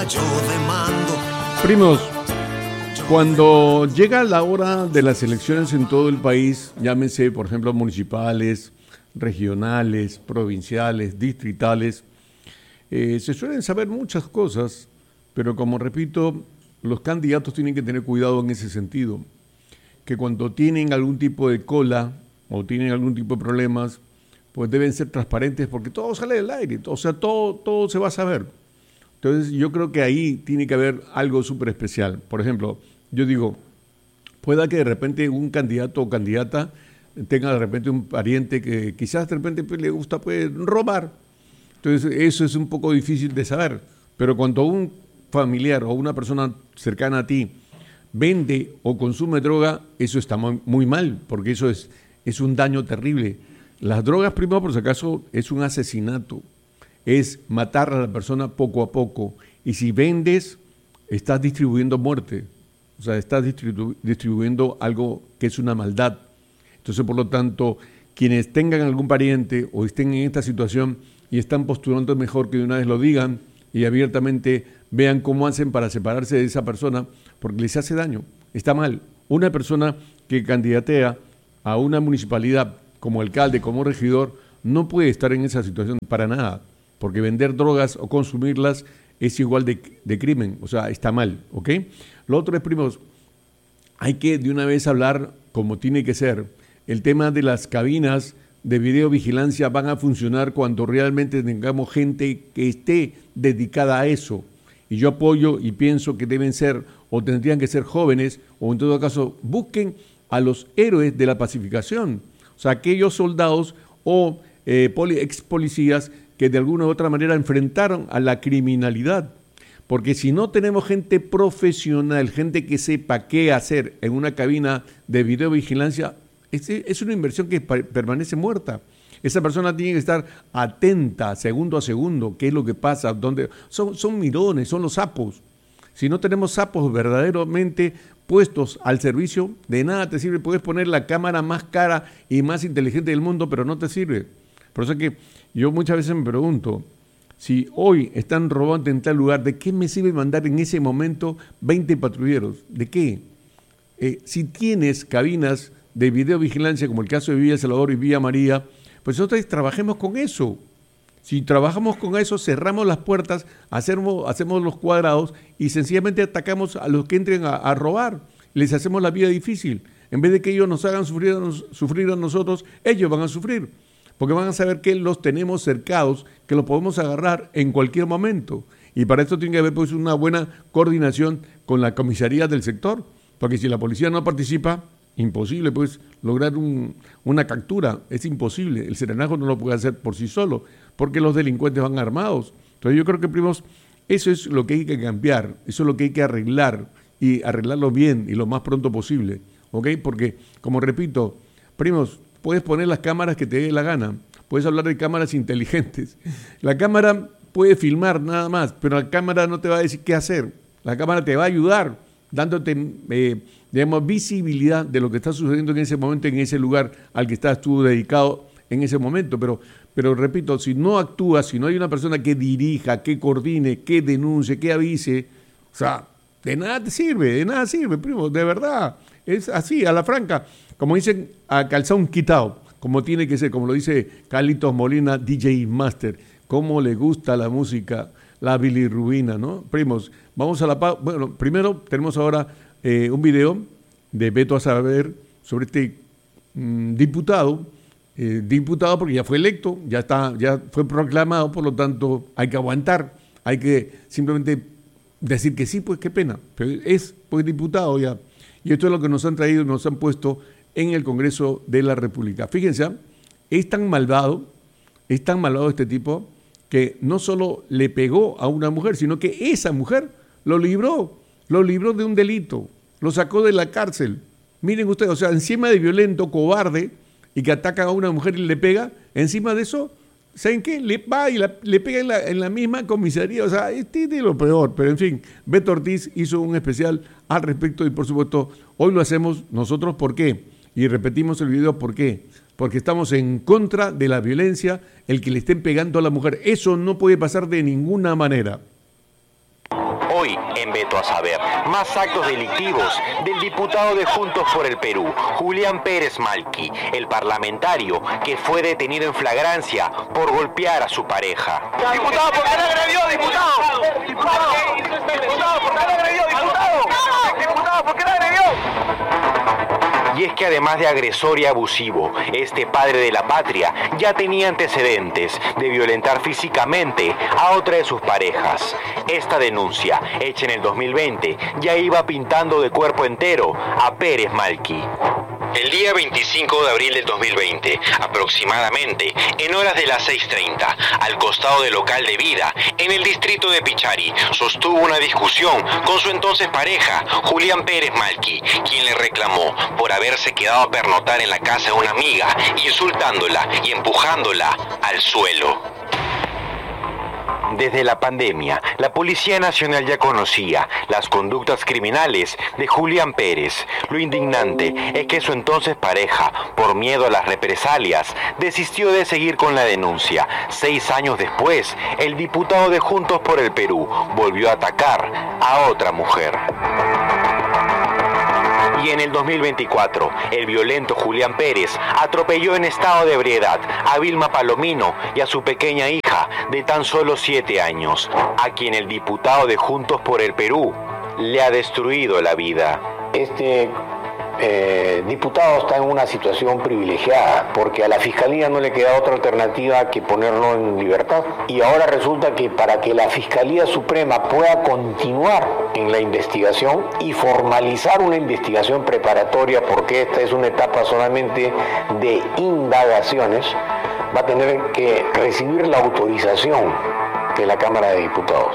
caballo de mando. Primos, cuando llega la hora de las elecciones en todo el país, llámense, por ejemplo, municipales, regionales, provinciales, distritales, se suelen saber muchas cosas, pero como repito, los candidatos tienen que tener cuidado en ese sentido, que cuando tienen algún tipo de cola o tienen algún tipo de problemas, pues deben ser transparentes porque todo sale del aire, o sea, todo se va a saber. Entonces yo creo que ahí tiene que haber algo súper especial. Por ejemplo, yo digo, pueda que de repente un candidato o candidata tenga de repente un pariente que quizás de repente pues, le gusta pues, robar. Entonces eso es un poco difícil de saber. Pero cuando un familiar o una persona cercana a ti vende o consume droga, eso está muy mal, porque eso es un daño terrible. Las drogas, primero por si acaso, es un asesinato. Es matar a la persona poco a poco. Y si vendes, estás distribuyendo muerte. O sea, estás distribuyendo algo que es una maldad. Entonces, por lo tanto, quienes tengan algún pariente o estén en esta situación y están postulando mejor que de una vez lo digan y abiertamente vean cómo hacen para separarse de esa persona, porque les hace daño. Está mal. Una persona que candidatea a una municipalidad como alcalde, como regidor, no puede estar en esa situación para nada, porque vender drogas o consumirlas es igual de crimen, o sea, está mal, ¿ok? Lo otro es, primos, hay que de una vez hablar como tiene que ser. El tema de las cabinas de videovigilancia van a funcionar cuando realmente tengamos gente que esté dedicada a eso. Y yo apoyo y pienso que deben ser o tendrían que ser jóvenes o en todo caso busquen a los héroes de la pacificación. O sea, aquellos soldados o ex policías que de alguna u otra manera enfrentaron a la criminalidad. Porque si no tenemos gente profesional, gente que sepa qué hacer en una cabina de videovigilancia, es una inversión que permanece muerta. Esa persona tiene que estar atenta segundo a segundo, qué es lo que pasa, dónde son mirones, son los sapos. Si no tenemos sapos verdaderamente puestos al servicio, de nada te sirve. Puedes poner la cámara más cara y más inteligente del mundo, pero no te sirve. Por eso es que yo muchas veces me pregunto, si hoy están robando en tal lugar, ¿de qué me sirve mandar en ese momento 20 patrulleros? ¿De qué? Si tienes cabinas de videovigilancia, como el caso de Villa Salvador y Villa María, pues nosotros trabajemos con eso. Si trabajamos con eso, cerramos las puertas, hacemos los cuadrados y sencillamente atacamos a los que entren a robar. Les hacemos la vida difícil. En vez de que ellos nos hagan sufrir a nosotros, ellos van a sufrir. Porque van a saber que los tenemos cercados, que los podemos agarrar en cualquier momento. Y para esto tiene que haber pues, una buena coordinación con la comisaría del sector. Porque si la policía no participa, imposible pues lograr una captura. Es imposible. El serenajo no lo puede hacer por sí solo, porque los delincuentes van armados. Entonces yo creo que, primos, eso es lo que hay que cambiar, eso es lo que hay que arreglar, y arreglarlo bien y lo más pronto posible, ¿ok? Porque, como repito, primos, puedes poner las cámaras que te dé la gana, puedes hablar de cámaras inteligentes. La cámara puede filmar nada más, pero la cámara no te va a decir qué hacer. La cámara te va a ayudar, dándote, visibilidad de lo que está sucediendo en ese momento, en ese lugar al que estás tú dedicado en ese momento. Pero repito, si no actúas, si no hay una persona que dirija, que coordine, que denuncie, que avise, o sea, de nada sirve, primo, de verdad. Es así, a la franca. Como dicen, a calzón quitado, como tiene que ser, como lo dice Carlitos Molina, DJ Master. Cómo le gusta la música, la bilirrubina, ¿no? Primos, vamos a la pausa. Bueno, primero tenemos ahora un video de Beto a Saber sobre este diputado porque ya fue electo, ya fue proclamado, por lo tanto hay que aguantar, hay que simplemente decir que sí, pues qué pena, pero es pues diputado ya. Y esto es lo que nos han traído y nos han puesto en el Congreso de la República. Fíjense, es tan malvado este tipo, que no solo le pegó a una mujer, sino que esa mujer lo libró de un delito, lo sacó de la cárcel. Miren ustedes, o sea, encima de violento, cobarde, y que ataca a una mujer y le pega, encima de eso, ¿saben qué? Le va y le pega en la misma comisaría, o sea, es de lo peor. Pero en fin, Beto Ortiz hizo un especial al respecto y por supuesto, hoy lo hacemos nosotros, ¿por qué? Y repetimos el video, ¿por qué? Porque estamos en contra de la violencia, el que le estén pegando a la mujer. Eso no puede pasar de ninguna manera. Hoy, en Veto a Saber, más actos delictivos del diputado de Juntos por el Perú, Julián Pérez Malqui, el parlamentario que fue detenido en flagrancia por golpear a su pareja. Diputado, ¿por qué le agredió, diputado? Diputado, ¿por qué le agredió, diputado? Diputado, ¿por qué le agredió? Y es que además de agresor y abusivo, este padre de la patria ya tenía antecedentes de violentar físicamente a otra de sus parejas. Esta denuncia, hecha en el 2020, ya iba pintando de cuerpo entero a Pérez Malqui. El día 25 de abril del 2020, aproximadamente en horas de las 6:30, al costado del local de Vida, en el distrito de Pichari, sostuvo una discusión con su entonces pareja, Julián Pérez Malqui, quien le reclamó por haberse quedado a pernotar en la casa de una amiga, insultándola y empujándola al suelo. Desde la pandemia, la Policía Nacional ya conocía las conductas criminales de Julián Pérez. Lo indignante es que su entonces pareja, por miedo a las represalias, desistió de seguir con la denuncia. 6 años después, el diputado de Juntos por el Perú volvió a atacar a otra mujer. Y en el 2024, el violento Julián Pérez atropelló en estado de ebriedad a Vilma Palomino y a su pequeña hija de tan solo 7 años, a quien el diputado de Juntos por el Perú le ha destruido la vida. Este diputado está en una situación privilegiada porque a la Fiscalía no le queda otra alternativa que ponerlo en libertad, y ahora resulta que para que la Fiscalía Suprema pueda continuar en la investigación y formalizar una investigación preparatoria, porque esta es una etapa solamente de indagaciones, va a tener que recibir la autorización de la Cámara de Diputados.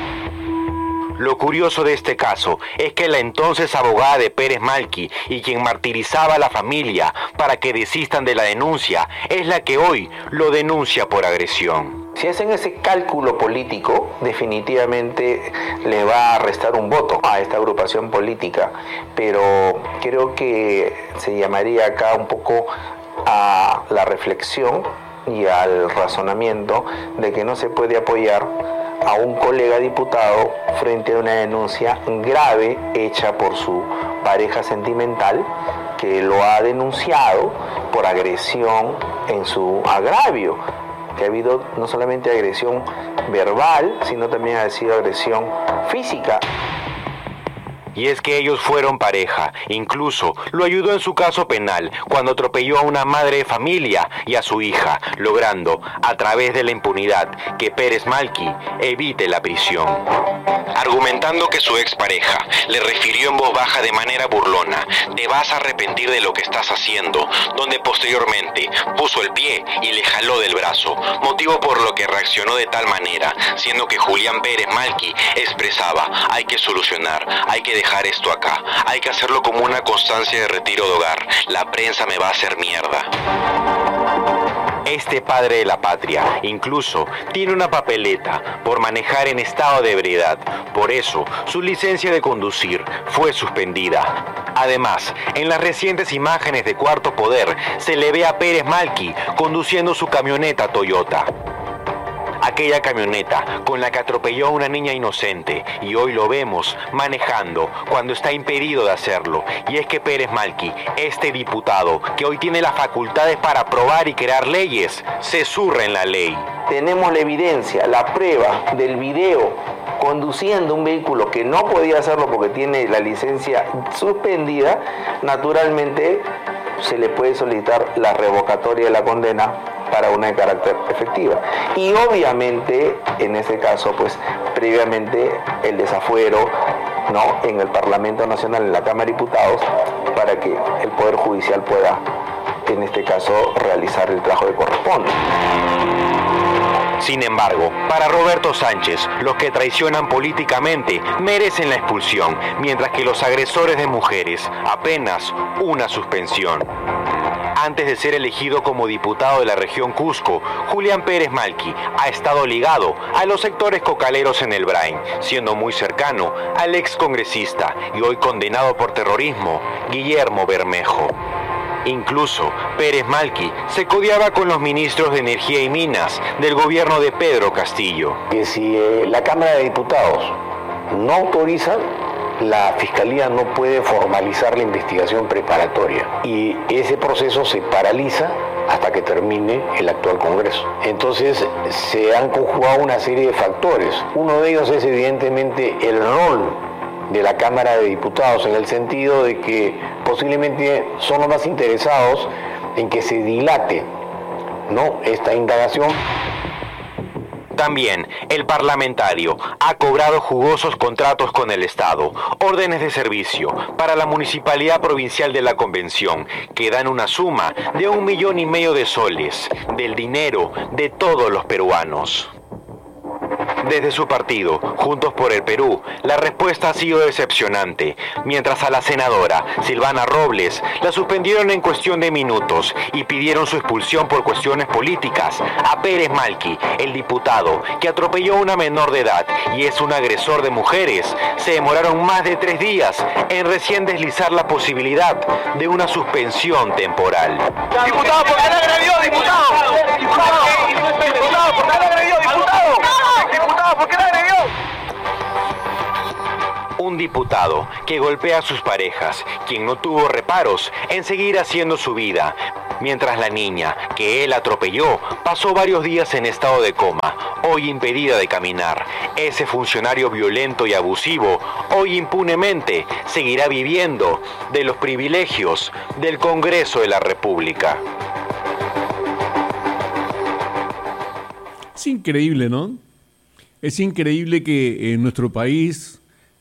Lo curioso de este caso es que la entonces abogada de Pérez Malqui y quien martirizaba a la familia para que desistan de la denuncia es la que hoy lo denuncia por agresión. Si hacen ese cálculo político, definitivamente le va a restar un voto a esta agrupación política, pero creo que se llamaría acá un poco a la reflexión y al razonamiento de que no se puede apoyar a un colega diputado frente a una denuncia grave hecha por su pareja sentimental, que lo ha denunciado por agresión en su agravio, que ha habido no solamente agresión verbal, sino también ha sido agresión física. Y es que ellos fueron pareja, incluso lo ayudó en su caso penal cuando atropelló a una madre de familia y a su hija, logrando, a través de la impunidad, que Pérez Malqui evite la prisión. Argumentando que su expareja le refirió en voz baja de manera burlona: "Te vas a arrepentir de lo que estás haciendo", donde posteriormente puso el pie y le jaló del brazo, motivo por lo que reaccionó de tal manera, siendo que Julián Pérez Malqui expresaba: "Hay que solucionar, hay que dejar esto acá, hay que hacerlo como una constancia de retiro de hogar, la prensa me va a hacer mierda". Este padre de la patria incluso tiene una papeleta por manejar en estado de ebriedad. Por eso, su licencia de conducir fue suspendida. Además, en las recientes imágenes de Cuarto Poder, se le ve a Pérez Malqui conduciendo su camioneta Toyota. Aquella camioneta con la que atropelló a una niña inocente, y hoy lo vemos manejando cuando está impedido de hacerlo. Y es que Pérez Malqui, este diputado que hoy tiene las facultades para aprobar y crear leyes, se zurra en la ley. Tenemos la evidencia, la prueba del video conduciendo un vehículo que no podía hacerlo porque tiene la licencia suspendida. Naturalmente se le puede solicitar la revocatoria de la condena para una de carácter efectiva. Y obviamente, en ese caso, pues previamente el desafuero, ¿no?, en el Parlamento Nacional, en la Cámara de Diputados, para que el Poder Judicial pueda, en este caso, realizar el trabajo que corresponde. Sin embargo, para Roberto Sánchez, los que traicionan políticamente merecen la expulsión, mientras que los agresores de mujeres apenas una suspensión. Antes de ser elegido como diputado de la región Cusco, Julián Pérez Malqui ha estado ligado a los sectores cocaleros en el Brain, siendo muy cercano al excongresista y hoy condenado por terrorismo, Guillermo Bermejo. Incluso, Pérez Malqui se codeaba con los ministros de Energía y Minas del gobierno de Pedro Castillo. Que si la Cámara de Diputados no autorizan, la Fiscalía no puede formalizar la investigación preparatoria y ese proceso se paraliza hasta que termine el actual Congreso. Entonces se han conjugado una serie de factores. Uno de ellos es evidentemente el rol de la Cámara de Diputados, en el sentido de que posiblemente son los más interesados en que se dilate, ¿no?, esta indagación. También el parlamentario ha cobrado jugosos contratos con el Estado, órdenes de servicio para la Municipalidad Provincial de la Convención, que dan una suma de 1,5 millones de soles, del dinero de todos los peruanos. Desde su partido, Juntos por el Perú, la respuesta ha sido decepcionante. Mientras a la senadora Silvana Robles la suspendieron en cuestión de minutos y pidieron su expulsión por cuestiones políticas, a Pérez Malqui, el diputado que atropelló a una menor de edad y es un agresor de mujeres, se demoraron más de 3 días en recién deslizar la posibilidad de una suspensión temporal. Diputado, ¿por qué le agredió, diputado? Diputado, ¿por qué le agredió, diputado? Diputado, ¿por qué le agredió? Un diputado que golpea a sus parejas, quien no tuvo reparos en seguir haciendo su vida, mientras la niña que él atropelló pasó varios días en estado de coma, hoy impedida de caminar. Ese funcionario violento y abusivo, hoy impunemente, seguirá viviendo de los privilegios del Congreso de la República. Es increíble, ¿no? Es increíble que en nuestro país,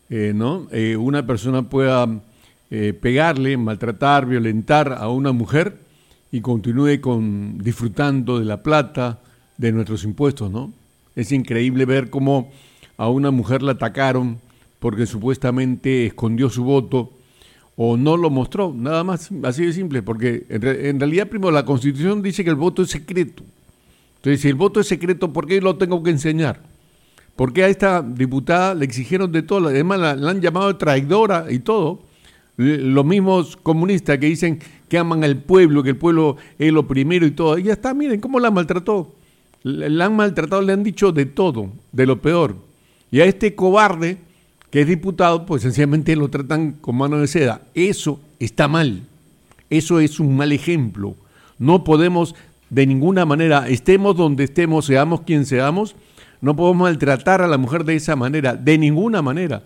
una persona pueda pegarle, maltratar, violentar a una mujer y continúe disfrutando de la plata, de nuestros impuestos, ¿no? Es increíble ver cómo a una mujer la atacaron porque supuestamente escondió su voto o no lo mostró, nada más, así de simple, porque en realidad, primero, la Constitución dice que el voto es secreto. Entonces, si el voto es secreto, ¿por qué lo tengo que enseñar? ¿Por qué a esta diputada le exigieron de todo? Además, la han llamado traidora y todo. Los mismos comunistas que dicen que aman al pueblo, que el pueblo es lo primero y todo. Y ya está, miren cómo la maltrató. La han maltratado, le han dicho de todo, de lo peor. Y a este cobarde, que es diputado, pues sencillamente lo tratan con mano de seda. Eso está mal. Eso es un mal ejemplo. No podemos, de ninguna manera, estemos donde estemos, seamos quien seamos, no podemos maltratar a la mujer de esa manera, de ninguna manera,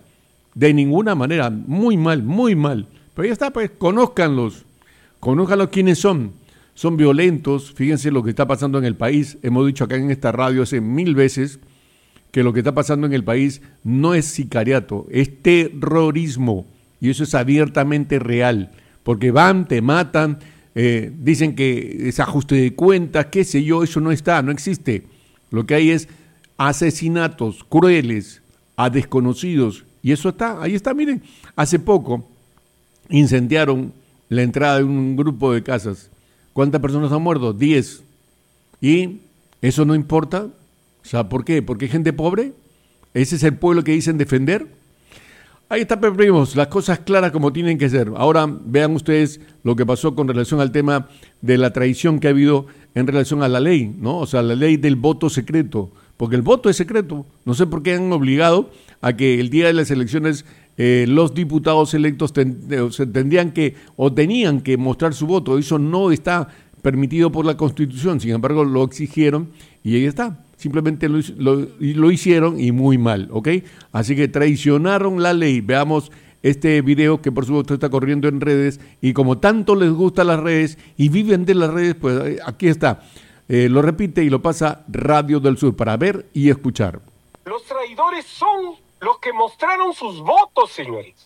muy mal. Pero ya está, pues, conózcanlos quiénes son violentos. Fíjense lo que está pasando en el país. Hemos dicho acá en esta radio hace 1000 veces que lo que está pasando en el país no es sicariato, es terrorismo, y eso es abiertamente real, porque van, te matan, dicen que es ajuste de cuentas, qué sé yo, eso no existe. Lo que hay es asesinatos crueles a desconocidos, y eso ahí está, miren, hace poco incendiaron la entrada de un grupo de casas. ¿Cuántas personas han muerto? 10. ¿Y eso no importa? O sea, ¿por qué? ¿Porque hay gente pobre? ¿Ese es el pueblo que dicen defender? Ahí está, primos, las cosas claras como tienen que ser. Ahora vean ustedes lo que pasó con relación al tema de la traición que ha habido en relación a la ley, ¿no? O sea, la ley del voto secreto, porque el voto es secreto. No sé por qué han obligado a que el día de las elecciones los diputados electos tenían que mostrar su voto. Eso no está permitido por la Constitución, sin embargo lo exigieron y ahí está. Simplemente lo hicieron y muy mal, ¿ok? Así que traicionaron la ley. Veamos este video que por supuesto está corriendo en redes, y como tanto les gustan las redes y viven de las redes, pues aquí está. Lo repite y lo pasa Radio del Sur para ver y escuchar. Los traidores son los que mostraron sus votos, señores.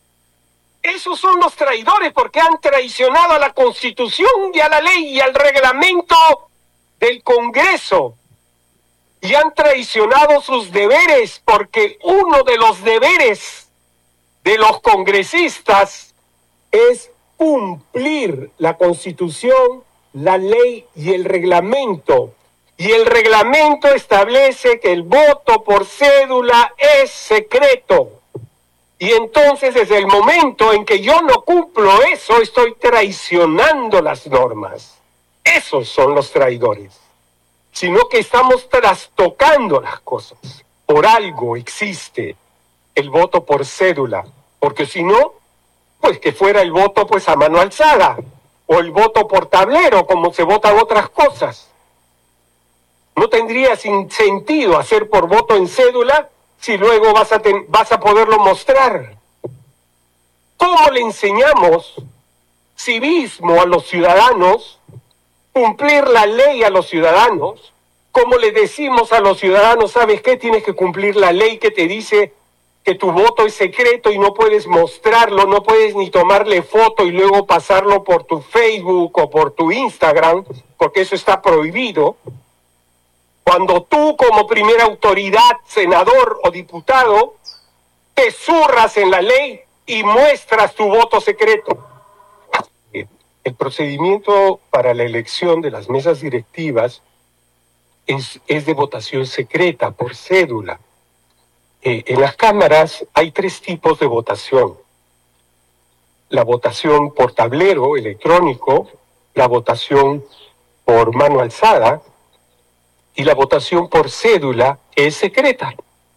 Esos son los traidores porque han traicionado a la Constitución y a la ley y al reglamento del Congreso. Y han traicionado sus deberes, porque uno de los deberes de los congresistas es cumplir la Constitución, la ley y el reglamento. Y el reglamento establece que el voto por cédula es secreto. Y entonces, desde el momento en que yo no cumplo eso, estoy traicionando las normas. Esos son los traidores. Sino que estamos trastocando las cosas. Por algo existe el voto por cédula, porque si no, pues que fuera el voto pues a mano alzada, o el voto por tablero, como se votan otras cosas. No tendría sentido hacer por voto en cédula si luego vas a poderlo mostrar. ¿Cómo le enseñamos civismo a los ciudadanos, cumplir la ley a los ciudadanos? ¿Cómo le decimos a los ciudadanos, sabes qué, tienes que cumplir la ley que te dice que tu voto es secreto y no puedes mostrarlo, no puedes ni tomarle foto y luego pasarlo por tu Facebook o por tu Instagram, porque eso está prohibido? Cuando tú como primera autoridad, senador o diputado, te zurras en la ley y muestras tu voto secreto. El procedimiento para la elección de las mesas directivas es de votación secreta, por cédula. En las cámaras hay 3 tipos de votación. La votación por tablero electrónico, la votación por mano alzada y la votación por cédula, que es secreta.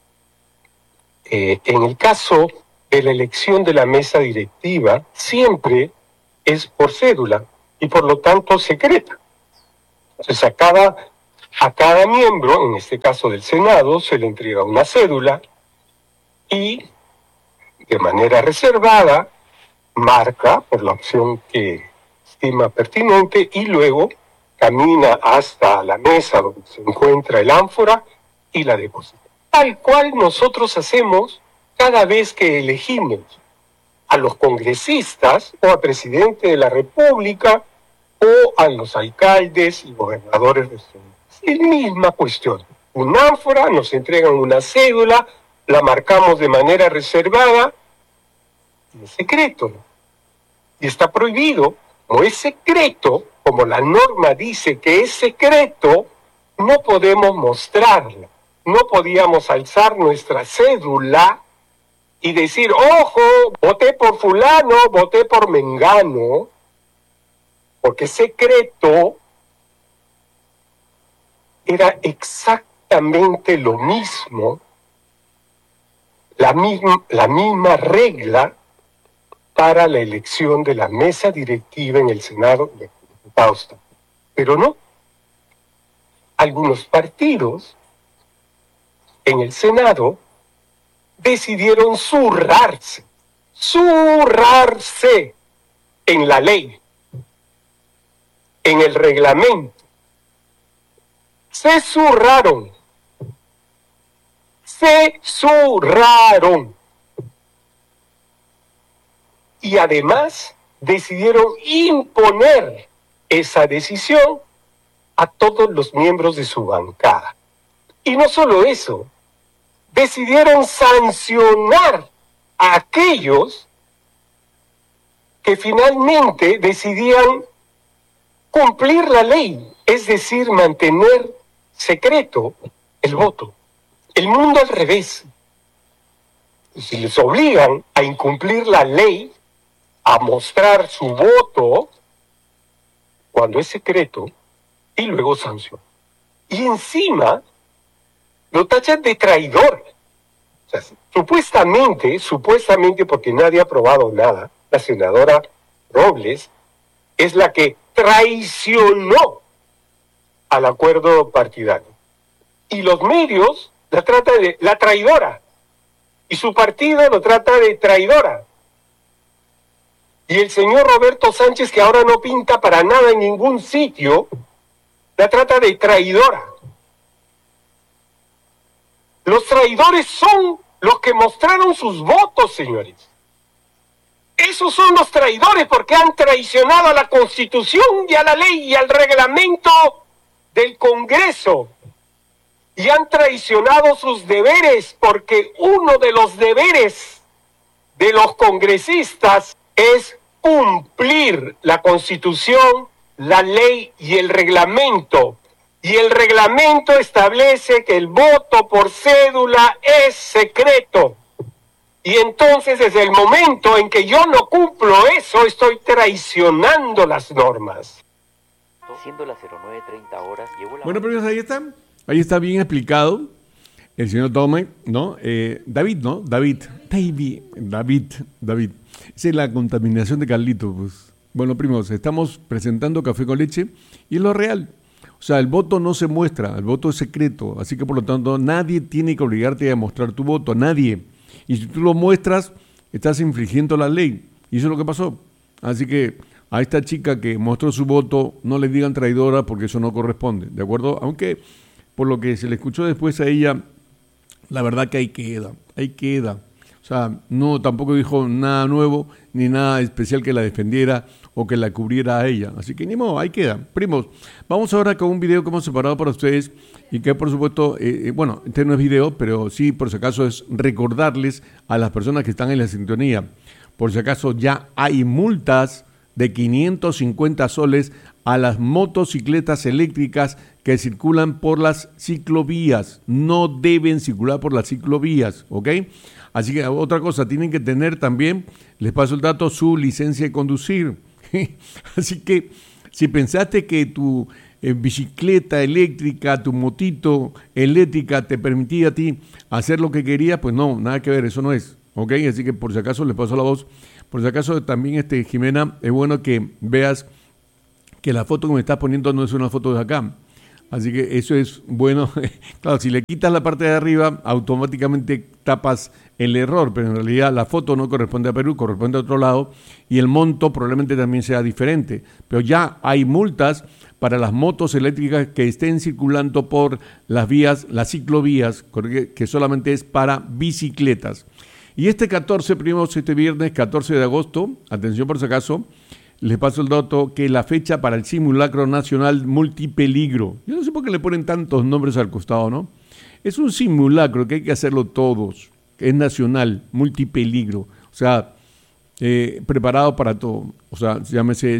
En el caso de la elección de la mesa directiva, siempre es por cédula y por lo tanto secreta. Entonces a cada miembro, en este caso del Senado, se le entrega una cédula y de manera reservada marca por la opción que estima pertinente y luego camina hasta la mesa donde se encuentra el ánfora y la deposita. Tal cual nosotros hacemos cada vez que elegimos a los congresistas o al presidente de la República o a los alcaldes y gobernadores regionales. Es la misma cuestión. Un ánfora, nos entregan una cédula, la marcamos de manera reservada y es secreto. Y está prohibido. Como es secreto, como la norma dice que es secreto, no podemos mostrarla. No podíamos alzar nuestra cédula y decir, ojo, voté por fulano, voté por mengano, porque secreto era exactamente lo mismo, la misma regla para la elección de la mesa directiva en el Senado de diputados. Pero no. Algunos partidos en el Senado decidieron zurrarse en la ley, en el reglamento. Se zurraron. Y además decidieron imponer esa decisión a todos los miembros de su bancada. Y no solo eso, decidieron sancionar a aquellos que finalmente decidían cumplir la ley, es decir, mantener secreto el voto. El mundo al revés. Si les obligan a incumplir la ley, a mostrar su voto cuando es secreto y luego sancionan. Y encima lo tachan de traidor. O sea, supuestamente porque nadie ha probado nada, la senadora Robles es la que traicionó al acuerdo partidario. Y los medios la tratan de la traidora. Y su partido lo trata de traidora. Y el señor Roberto Sánchez, que ahora no pinta para nada en ningún sitio, la trata de traidora. Los traidores son los que mostraron sus votos, señores. Esos son los traidores porque han traicionado a la Constitución y a la ley y al reglamento del Congreso. Y han traicionado sus deberes porque uno de los deberes de los congresistas es cumplir la Constitución, la ley y el reglamento. Y el reglamento establece que el voto por cédula es secreto. Y entonces, desde el momento en que yo no cumplo eso, estoy traicionando las normas. Siendo las 09:30 horas, llegó la... Bueno, pero ahí está bien explicado. el señor Tome, ¿no? David, ¿no? David. Esa es la contaminación de Carlito, pues. Bueno, primos, estamos presentando Café con Leche y es lo real. O sea, el voto no se muestra, el voto es secreto, así que por lo tanto nadie tiene que obligarte a mostrar tu voto, nadie. Y si tú lo muestras, estás infringiendo la ley. Y eso es lo que pasó. Así que a esta chica que mostró su voto, no le digan traidora porque eso no corresponde, ¿de acuerdo? Aunque por lo que se le escuchó después a ella, la verdad que ahí queda. O sea, no tampoco dijo nada nuevo ni nada especial que la defendiera o que la cubriera a ella. Así que ni modo, ahí queda. Primos, vamos ahora con un video que hemos separado para ustedes y que por supuesto, bueno, este no es video, pero sí por si acaso es recordarles a las personas que están en la sintonía. Por si acaso ya hay multas de 550 soles a las motocicletas eléctricas que circulan por las ciclovías. No deben circular por las ciclovías, ¿ok? Así que otra cosa, tienen que tener también, les paso el dato, su licencia de conducir. Así que si pensaste que tu bicicleta eléctrica, tu motito eléctrica te permitía a ti hacer lo que querías, pues no, nada que ver, eso no es, ¿ok? Así que por si acaso les paso la voz. Por si acaso también, Jimena, es bueno que veas que la foto que me estás poniendo no es una foto de acá. Así que eso es bueno. Claro, si le quitas la parte de arriba, automáticamente tapas el error, pero en realidad la foto no corresponde a Perú, corresponde a otro lado, y el monto probablemente también sea diferente. Pero ya hay multas para las motos eléctricas que estén circulando por las vías, las ciclovías, que solamente es para bicicletas. Y este 14, primos, este viernes 14 de agosto, atención por si acaso, les paso el dato que la fecha para el simulacro nacional multipeligro. Yo no sé por qué le ponen tantos nombres al costado, ¿no? Es un simulacro que hay que hacerlo todos, que es nacional, multipeligro. O sea, preparado para todo. O sea, llámese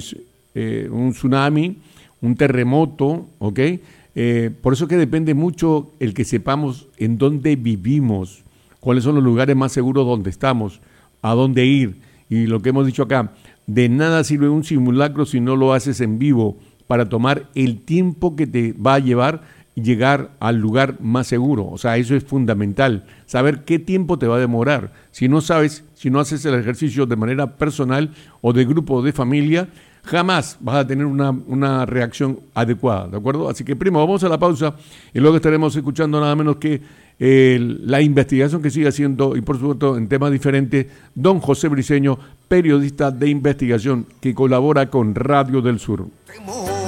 un tsunami, un terremoto, ¿ok? Por eso que depende mucho el que sepamos en dónde vivimos, cuáles son los lugares más seguros donde estamos, a dónde ir. Y lo que hemos dicho acá, de nada sirve un simulacro si no lo haces en vivo para tomar el tiempo que te va a llevar llegar al lugar más seguro. O sea, eso es fundamental, saber qué tiempo te va a demorar. Si no sabes, si no haces el ejercicio de manera personal o de grupo o de familia, jamás vas a tener una reacción adecuada, ¿de acuerdo? Así que, primo, vamos a la pausa y luego estaremos escuchando nada menos que la investigación que sigue haciendo, y por supuesto en temas diferentes, don José Briceño, periodista de investigación que colabora con Radio del Sur.